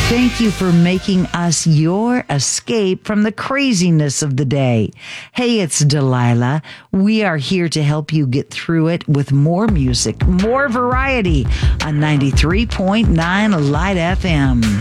Thank you for making us your escape from the craziness of the day. Hey, it's Delilah. We are here to help you get through it with more music, more variety on 93.9 Light FM.